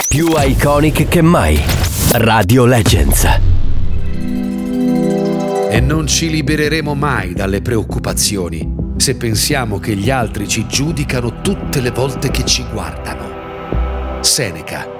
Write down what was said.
Più iconic che mai. Radio Legends. E non ci libereremo mai dalle preoccupazioni se pensiamo che gli altri ci giudicano tutte le volte che ci guardano. Seneca.